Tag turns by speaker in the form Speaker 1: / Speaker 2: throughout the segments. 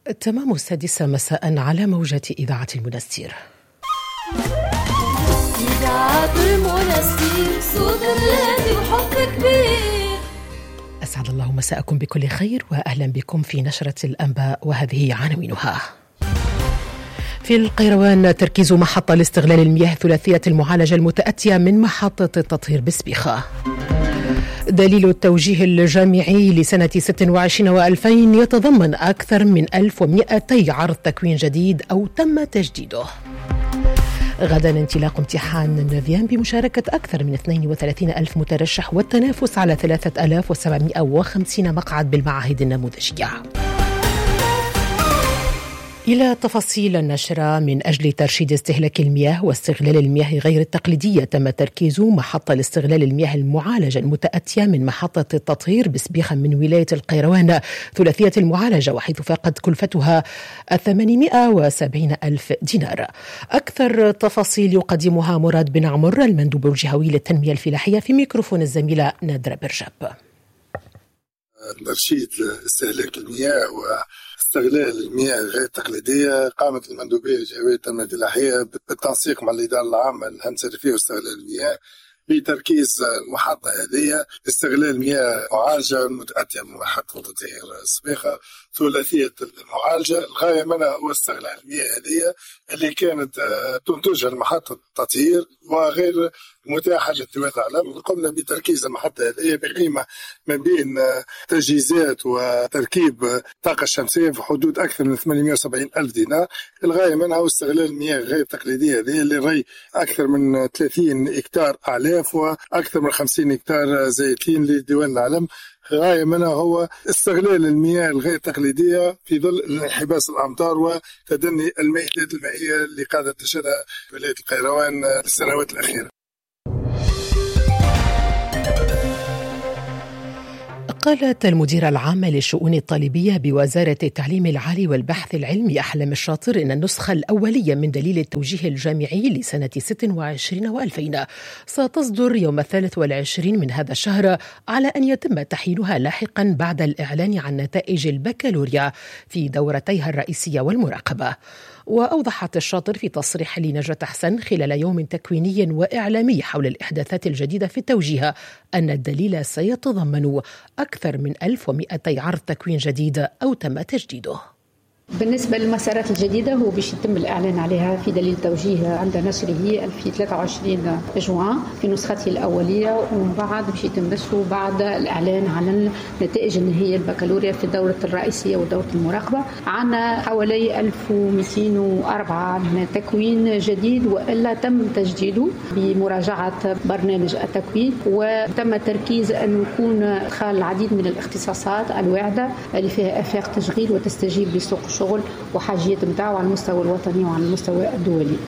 Speaker 1: تمام 6 مساء على موجة إذاعة المنستير.
Speaker 2: إذاعة المنستير صوت الهادي وحب كبير.
Speaker 1: أسعد الله مساءكم بكل خير وأهلا بكم في نشرة الأنباء، وهذه عناوينها. في القيروان تركيز محطة لاستغلال المياه ثلاثية المعالجة المتأتية من محطة التطهير بسبيخة. دليل التوجيه الجامعي لسنة 26 و2000 يتضمن أكثر من 1200 عرض تكوين جديد أو تم تجديده. غدا انطلاق امتحان النوفيام بمشاركة أكثر من 32 ألف مترشح والتنافس على 3750 مقعد بالمعاهد النموذجية. إلى تفاصيل النشرة. من أجل ترشيد استهلاك المياه واستغلال المياه غير التقليدية تم تركيز محطة لاستغلال المياه المعالجة المتأتية من محطة التطهير بسبيخة من ولاية القيروان ثلاثية المعالجة، وحيث فاقت كلفتها 870 ألف دينار. أكثر تفاصيل يقدمها مراد بن عمر المندوب الجهوي للتنمية الفلاحية في ميكروفون الزميلة نادرة برجاب.
Speaker 3: ترشيد استهلاك المياه واستغلال المياه غير التقليدية قامت المندوبية الجهوية للتنمية الفلاحية بالتنسيق مع الإدارة العامة للهندسة الريفية واستغلال المياه بتركيز المحطة هذه استغلال المياه معالجة المتأتية من محطة تطهير سبيخة ثلاثية المعالجة. الغاية منها هو استغلال المياه هذه اللي كانت تنتجها المحطة التطهير وغير متاحة للتوزيع العالم. قمنا بتركيز المحطة هذه بقيمة ما بين تجهيزات وتركيب طاقة شمسية في حدود أكثر من 870 ألف دينار. الغاية منها هو استغلال المياه غير التقليدية هذه اللي ري أكثر من 30 إكتار أعلاف وأكثر من 50 إكتار زيتين لديوان العالم. غاية منها هو استغلال المياه الغير تقليدية في ظل انحباس الأمطار وتدني المياه المائية اللي قاعدة تشهدها ولاية القيروان السنوات الأخيرة.
Speaker 1: قالت المديرة العامة للشؤون الطالبية بوزارة التعليم العالي والبحث العلمي أحلام الشاطر إن النسخة الأولية من دليل التوجيه الجامعي لسنة 26 و2000 ستصدر يوم 23 من هذا الشهر، على أن يتم تحيينها لاحقا بعد الإعلان عن نتائج البكالوريا في دورتيها الرئيسية والمراقبة. وأوضحت الشاطر في تصريح لنجرة حسن خلال يوم تكويني وإعلامي حول الإحداثات الجديدة في التوجيه أن الدليل سيتضمن أكثر من 1200 عرض تكوين جديد أو تم تجديده.
Speaker 4: بالنسبة للمسارات الجديدة هو باش يتم الإعلان عليها في دليل توجيه عند نشره في 23 جوان في نسخته الأولية، ومن بعد باش يتم بثه بعد الإعلان على النتائج النهائية البكالوريا في الدورة الرئيسية ودورة المراقبة. عنا حوالي 1204 من تكوين جديد وإلا تم تجديده بمراجعة برنامج التكوين، وتم تركيز أن يكون إدخال العديد من الاختصاصات الواعدة اللي فيها آفاق تشغيل وتستجيب لسوق الشغل وحاجيات متاعه على المستوى الوطني وعلى المستوى الدولي.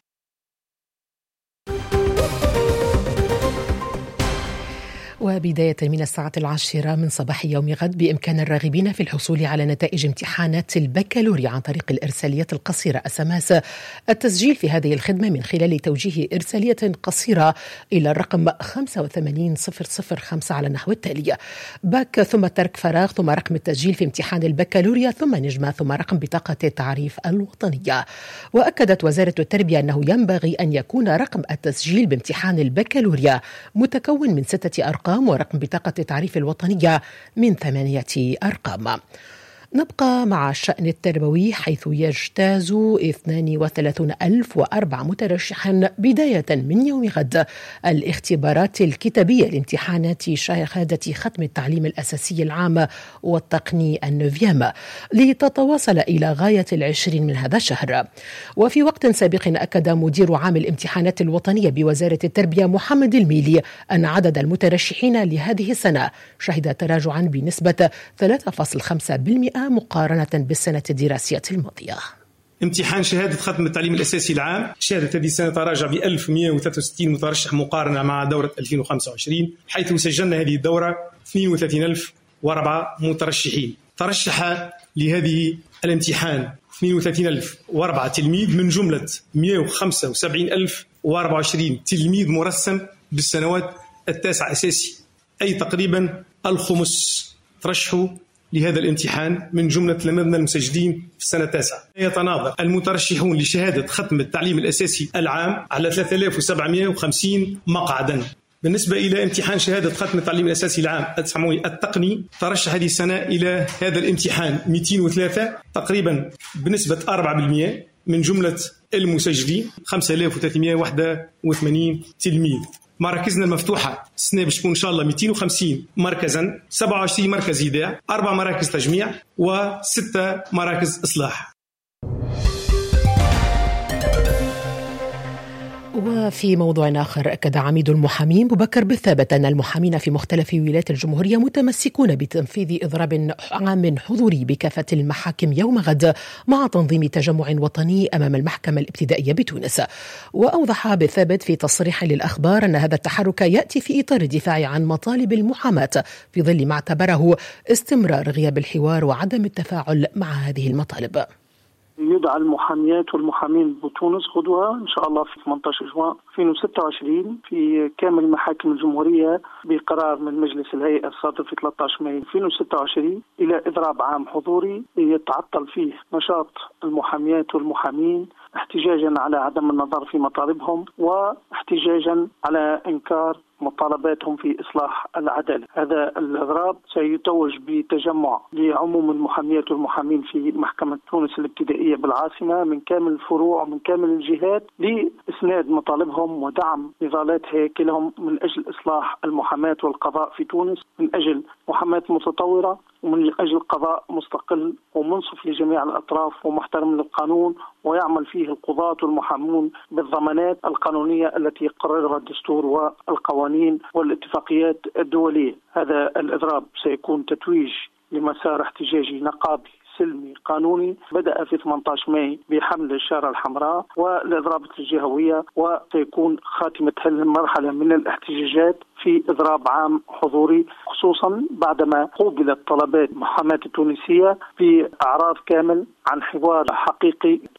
Speaker 1: وبداية من الساعة 10 من صباح يوم غد بإمكان الراغبين في الحصول على نتائج امتحانات البكالوريا عن طريق الإرساليات القصيرة SMS التسجيل في هذه الخدمة من خلال توجيه إرسالية قصيرة إلى الرقم 85005 على النحو التالي: باك ثم ترك فراغ ثم رقم التسجيل في امتحان البكالوريا ثم نجمة ثم رقم بطاقة التعريف الوطنية. وأكدت وزارة التربية أنه ينبغي أن يكون رقم التسجيل بامتحان البكالوريا متكون من 6 أرقام ورقم بطاقة التعريف الوطنية من 8 أرقام. نبقى مع الشأن التربوي، حيث يجتاز 32,004 مترشحا بداية من يوم غد الاختبارات الكتابية لامتحانات شهادة ختم التعليم الأساسي العام والتقني النوفيام لتتواصل إلى غاية 20 من هذا الشهر. وفي وقت سابق أكد مدير عام الامتحانات الوطنية بوزارة التربية محمد الميلي أن عدد المترشحين لهذه السنة شهد تراجعا بنسبة 3.5% مقارنة بالسنة الدراسية الماضية.
Speaker 5: امتحان شهادة ختم التعليم الأساسي العام شهادة هذه السنة تراجع ب 1163 مترشح مقارنة مع دورة 2025، حيث سجلنا هذه الدورة 32,004 مترشحين. ترشح لهذه الامتحان 32,004 تلميذ من جملة 175,024 تلميذ مرسم بالسنوات التاسعة أساسي، أي تقريبا الخمس ترشحوا لهذا الامتحان من جملة تلاميذنا المسجلين في السنة التاسعة. يتناظر المترشحون لشهادة ختم التعليم الأساسي العام على 3750 مقعدا. بالنسبة إلى امتحان شهادة ختم التعليم الأساسي العام التقني، ترشح هذه السنة إلى هذا الامتحان 203 تقريبا بنسبة 4% من جملة المسجلين 5381 تلميذ. مراكزنا المفتوحة السنة باش تكون إن شاء الله 250 مركزا، 27 مركز إيداع، 4 مراكز تجميع و6 مراكز إصلاح.
Speaker 1: وفي موضوع آخر، أكد عميد المحامين بكر بالثابت أن المحامين في مختلف ولايات الجمهورية متمسكون بتنفيذ إضراب عام حضوري بكافة المحاكم يوم غد مع تنظيم تجمع وطني أمام المحكمة الابتدائية بتونس. وأوضح بالثابت في تصريح للأخبار أن هذا التحرك يأتي في إطار الدفاع عن مطالب المحاماة في ظل ما اعتبره استمرار غياب الحوار وعدم التفاعل مع هذه المطالب.
Speaker 6: يدعى المحاميات والمحامين بتونس غدوة إن شاء الله في 18 جوان 2026 في كامل محاكم الجمهورية بقرار من مجلس الهيئة الصادر في 13 مايو 2026 إلى إضراب عام حضوري يتعطل فيه نشاط المحاميات والمحامين احتجاجا على عدم النظر في مطالبهم واحتجاجا على إنكار مطالباتهم في إصلاح العدالة. هذا الإضراب سيتوج بتجمع لعموم المحاميات والمحامين في محكمة تونس الابتدائية بالعاصمة من كامل الفروع ومن كامل الجهات لإسناد مطالبهم ودعم نضالات هياكلهم من أجل إصلاح المحاماة والقضاء في تونس، من أجل محاماة متطورة ومن أجل قضاء مستقل ومنصف لجميع الأطراف ومحترم للقانون، ويعمل فيه القضاة والمحامون بالضمانات القانونية التي يقررها الدستور والقوانين والاتفاقيات الدولية. هذا الإضراب سيكون تتويج لمسار احتجاجي نقابي سلمي قانوني بدأ في 18 ماي بحمل الشارة الحمراء والإضراب الجهوية، وسيكون خاتمة هذه المرحلة من الاحتجاجات في إضراب عام حضوري، خصوصا بعدما قوبلت طلبات المحاماة التونسية بإعراض كامل عن حوار حقيقي